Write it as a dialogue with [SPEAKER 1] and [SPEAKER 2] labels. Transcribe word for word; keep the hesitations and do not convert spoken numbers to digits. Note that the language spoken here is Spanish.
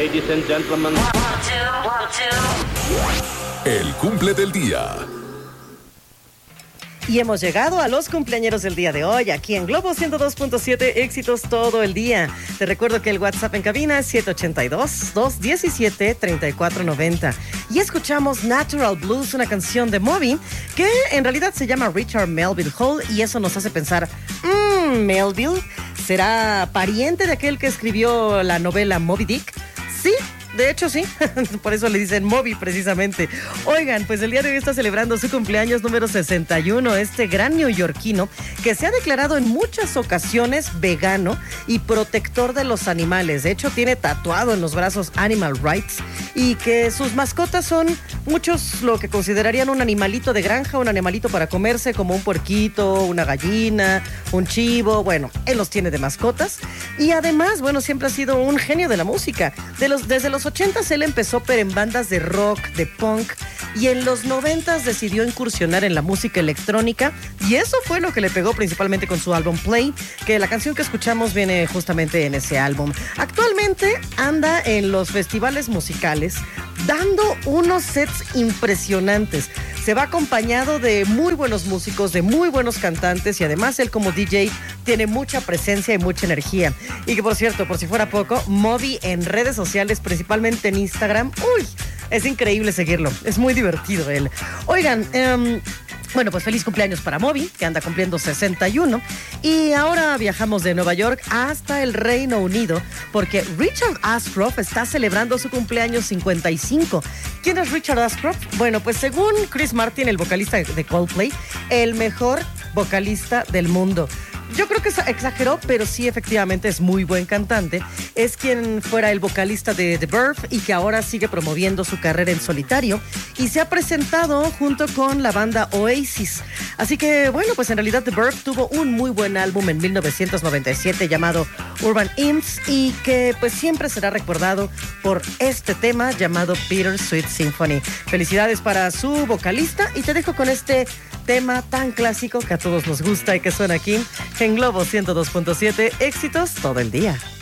[SPEAKER 1] Ladies and gentlemen.
[SPEAKER 2] El cumple del día.
[SPEAKER 3] Y hemos llegado a los cumpleañeros del día de hoy, aquí en Globo ciento dos punto siete, éxitos todo el día. Te recuerdo que el WhatsApp en cabina es siete ocho dos, dos uno siete, tres cuatro nueve cero. Y escuchamos Natural Blues, una canción de Moby, que en realidad se llama Richard Melville Hall, y eso nos hace pensar, mmm, Melville, ¿será pariente de aquel que escribió la novela Moby Dick? Sí. De hecho, sí, por eso le dicen Moby precisamente. Oigan, pues el día de hoy está celebrando su cumpleaños número sesenta y uno, este gran neoyorquino que se ha declarado en muchas ocasiones vegano y protector de los animales. De hecho, tiene tatuado en los brazos Animal Rights, y que sus mascotas son muchos lo que considerarían un animalito de granja, un animalito para comerse, como un puerquito, una gallina, un chivo. Bueno, él los tiene de mascotas, y además, bueno, siempre ha sido un genio de la música. De los, desde los ochentas él empezó pero en bandas de rock, de punk, y en los noventas decidió incursionar en la música electrónica, y eso fue lo que le pegó principalmente con su álbum Play, que la canción que escuchamos viene justamente en ese álbum. Actualmente anda en los festivales musicales dando unos sets impresionantes. Se va acompañado de muy buenos músicos, de muy buenos cantantes, y además él como D J tiene mucha presencia y mucha energía. Y que por cierto, por si fuera poco, Moby en redes sociales, principalmente en Instagram, uy, es increíble seguirlo, es muy divertido él. Oigan, um, bueno, pues feliz cumpleaños para Moby, que anda cumpliendo sesenta y uno. Y ahora viajamos de Nueva York hasta el Reino Unido, porque Richard Ashcroft está celebrando su cumpleaños cincuenta y cinco. ¿Quién es Richard Ashcroft? Bueno, pues según Chris Martin, el vocalista de Coldplay, el mejor vocalista del mundo. Yo creo que exageró, pero sí, efectivamente es muy buen cantante. Es quien fuera el vocalista de The Verve y que ahora sigue promoviendo su carrera en solitario, y se ha presentado junto con la banda Oasis. Así que, bueno, pues en realidad The Verve tuvo un muy buen álbum en mil novecientos noventa y siete llamado Urban Hymns, y que pues siempre será recordado por este tema llamado Bittersweet Symphony. Felicidades para su vocalista, y te dejo con este tema tan clásico que a todos nos gusta y que suena aquí en Globo ciento dos punto siete, éxitos todo el día.